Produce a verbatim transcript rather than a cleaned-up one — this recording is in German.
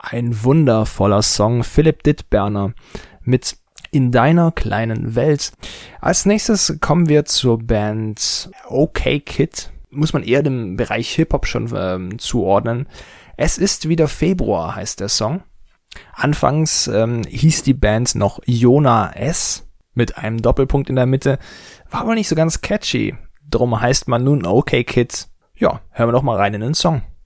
Ein wundervoller Song, Philipp Dittberner mit In deiner kleinen Welt. Als nächstes kommen wir zur Band Okay Kid. Muss man eher dem Bereich Hip-Hop schon ähm, zuordnen. Es ist wieder Februar, heißt der Song. Anfangs ähm, hieß die Band noch Jona S. mit einem Doppelpunkt in der Mitte. War aber nicht so ganz catchy. Drum heißt man nun Okay Kid. Ja, hören wir doch mal rein in den Song.